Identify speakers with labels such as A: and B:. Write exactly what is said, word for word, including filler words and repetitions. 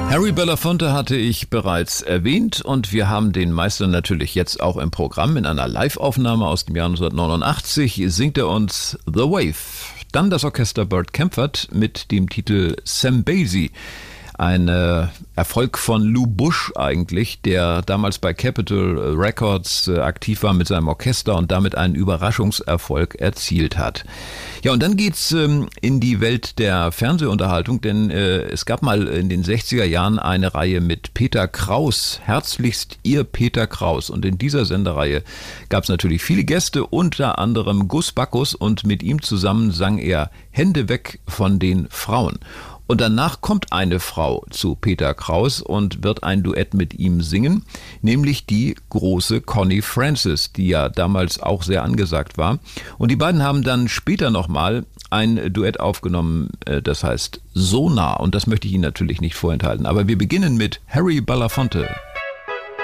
A: Harry Belafonte hatte ich bereits erwähnt und wir haben den Meister natürlich jetzt auch im Programm. In einer Live-Aufnahme aus dem Jahr neunzehnhundertneunundachtzig singt er uns The Wave. Dann das Orchester Bert Kaempfert mit dem Titel Sam Basie. Ein äh, Erfolg von Lou Bush eigentlich, der damals bei Capitol Records äh, aktiv war mit seinem Orchester und damit einen Überraschungserfolg erzielt hat. Ja, und dann geht's ähm, in die Welt der Fernsehunterhaltung, denn äh, es gab mal in den sechziger Jahren eine Reihe mit Peter Kraus. Herzlichst Ihr Peter Kraus. Und in dieser Sendereihe gab es natürlich viele Gäste, unter anderem Gus Backus, und mit ihm zusammen sang er Hände weg von den Frauen. Und danach kommt eine Frau zu Peter Kraus und wird ein Duett mit ihm singen, nämlich die große Connie Francis, die ja damals auch sehr angesagt war. Und die beiden haben dann später nochmal ein Duett aufgenommen, das heißt So nah. Und das möchte ich Ihnen natürlich nicht vorenthalten. Aber wir beginnen mit Harry Belafonte.